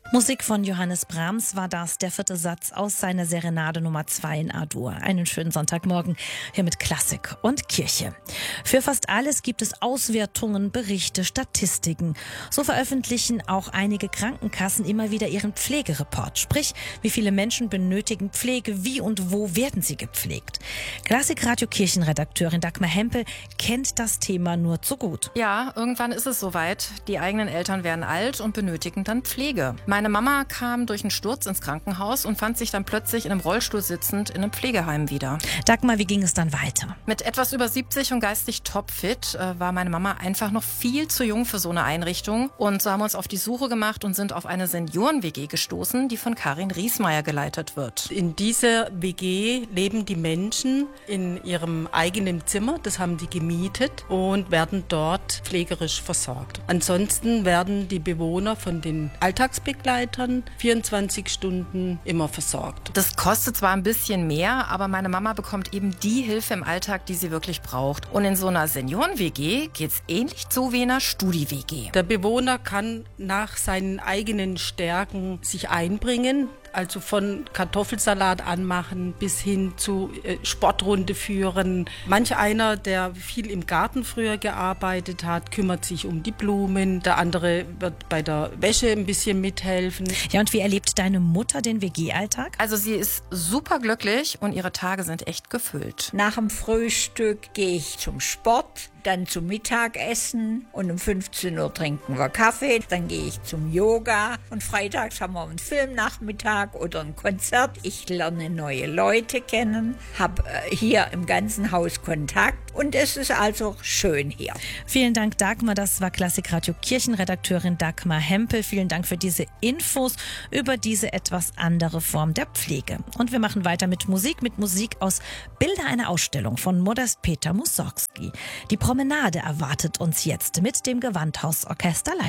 Musik von Johannes Brahms war das, der 4. Satz aus seiner Serenade Nummer 2 in A-Dur. Einen schönen Sonntagmorgen hier mit Klassik und Kirche. Für fast alles gibt es Auswertungen, Berichte, Statistiken. So veröffentlichen auch einige Krankenkassen immer wieder ihren Pflegereport. Sprich, wie viele Menschen benötigen Pflege, wie und wo werden sie gepflegt. Klassik-Radio-Kirchenredakteurin Dagmar Hempel kennt das Thema nur zu gut. Ja, irgendwann ist es soweit. Die eigenen Eltern werden alt und benötigen dann Pflege. Meine Mama kam durch einen Sturz ins Krankenhaus und fand sich dann plötzlich in einem Rollstuhl sitzend in einem Pflegeheim wieder. Dagmar, wie ging es dann weiter? Mit etwas über 70 und geistig topfit war meine Mama einfach noch viel zu jung für so eine Einrichtung. Und so haben wir uns auf die Suche gemacht und sind auf eine Senioren-WG gestoßen, die von Karin Riesmeier geleitet wird. In dieser WG leben die Menschen in ihrem eigenen Zimmer, das haben die gemietet und werden dort pflegerisch versorgt. Ansonsten werden die Bewohner von den Alltagsbegleitern 24 Stunden immer versorgt. Das kostet zwar ein bisschen mehr, aber meine Mama bekommt eben die Hilfe im Alltag, die sie wirklich braucht. Und in so einer Senioren-WG geht's ähnlich zu wie in einer Studi-WG. Der Bewohner kann nach seinen eigenen Stärken sich einbringen. Also von Kartoffelsalat anmachen bis hin zu Sportrunde führen. Manch einer, der viel im Garten früher gearbeitet hat, kümmert sich um die Blumen. Der andere wird bei der Wäsche ein bisschen mithelfen. Ja, und wie erlebt deine Mutter den WG-Alltag? Also sie ist super glücklich und ihre Tage sind echt gefüllt. Nach dem Frühstück gehe ich zum Sport, dann zum Mittagessen und um 15 Uhr trinken wir Kaffee. Dann gehe ich zum Yoga und freitags haben wir einen Filmnachmittag oder ein Konzert. Ich lerne neue Leute kennen, habe hier im ganzen Haus Kontakt und es ist also schön hier. Vielen Dank, Dagmar. Das war Klassik-Radio-Kirchenredakteurin Dagmar Hempel. Vielen Dank für diese Infos über diese etwas andere Form der Pflege. Und wir machen weiter mit Musik aus Bilder einer Ausstellung von Modest Peter Mussorgsky. Die Promenade erwartet uns jetzt mit dem Gewandhausorchester live.